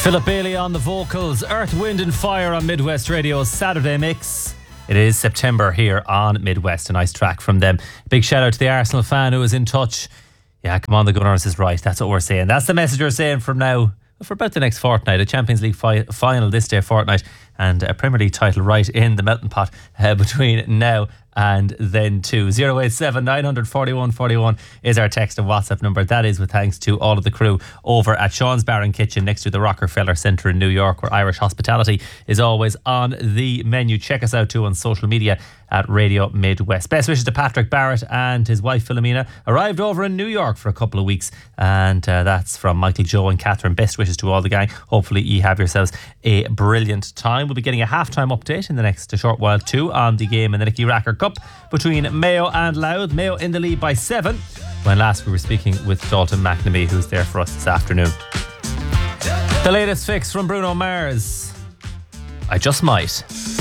Philip Bailey on the vocals, Earth, Wind and Fire on Midwest Radio's Saturday Mix. It is September here on Midwest. A nice track from them. Big shout out to the Arsenal fan who was in touch. Yeah, come on, the Gunners is right. That's what we're saying. That's the message we're saying from now for about the next fortnight. A Champions League final this day fortnight and a Premier League title right in the melting pot between now and then too. 087 941 41 is our text and WhatsApp number. That is with thanks to all of the crew over at Sean's Bar and Kitchen next to the Rockefeller Centre in New York, where Irish hospitality is always on the menu. Check us out too on social media at Radio Midwest. Best wishes to Patrick Barrett and his wife Philomena. Arrived over in New York for a couple of weeks, and that's from Michael, Joe and Catherine. Best wishes to all the gang. Hopefully you have yourselves a brilliant time. We'll be getting a halftime update in the next short while too on the game in the Nicky Racker Cup between Mayo and Louth. Mayo in the lead by 7 when last we were speaking with Dalton McNamee, who's there for us this afternoon. The latest fix from Bruno Mars, I Just Might.